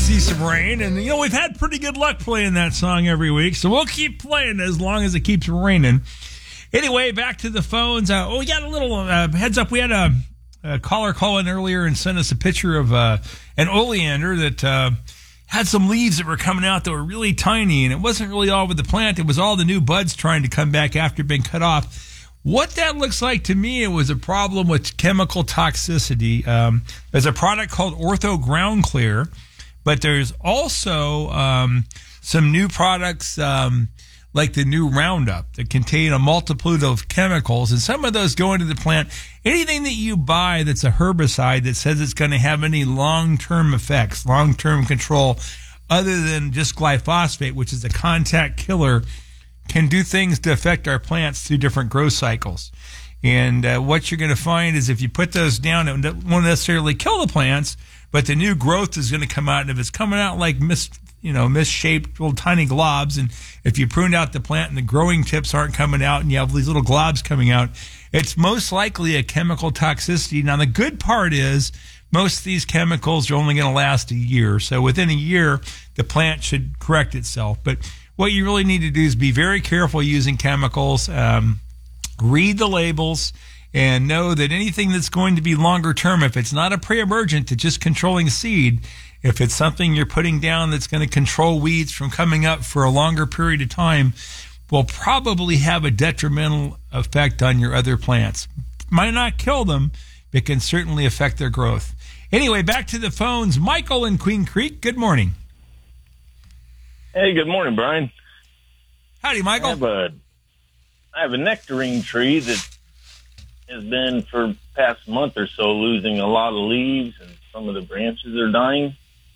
see some rain. And, we've had pretty good luck playing that song every week, so we'll keep playing as long as it keeps raining. Anyway, back to the phones. We got a little heads up. We had a caller call in earlier and sent us a picture of an oleander that had some leaves that were coming out that were really tiny, and it wasn't really all with the plant. It was all the new buds trying to come back after being cut off. What that looks like to me, it was a problem with chemical toxicity. There's a product called Ortho Ground Clear, but there's also some new products like the new Roundup that contain a multitude of chemicals, and some of those go into the plant. Anything that you buy that's a herbicide that says it's going to have any long-term effects, long-term control, other than just glyphosate, which is a contact killer, can do things to affect our plants through different growth cycles. And what you're going to find is if you put those down, it won't necessarily kill the plants, but the new growth is going to come out. And if it's coming out like misshaped little tiny globs, and if you prune out the plant and the growing tips aren't coming out and you have these little globs coming out, it's most likely a chemical toxicity. Now, the good part is most of these chemicals are only going to last a year. So within a year, the plant should correct itself. But what you really need to do is be very careful using chemicals. Read the labels and know that anything that's going to be longer term, if it's not a pre-emergent to just controlling seed, if it's something you're putting down that's going to control weeds from coming up for a longer period of time, will probably have a detrimental effect on your other plants. Might not kill them, but can certainly affect their growth. Anyway, back to the phones. Michael in Queen Creek, good morning. Hey, good morning, Brian. Howdy, Michael. I have a nectarine tree that has been for the past month or so losing a lot of leaves, and some of the branches are dying.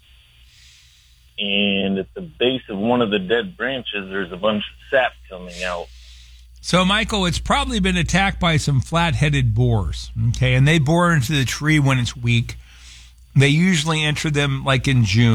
And at the base of one of the dead branches, there's a bunch of sap coming out. So, Michael, it's probably been attacked by some flat-headed borers, okay? And they bore into the tree when it's weak. They usually enter them like in June.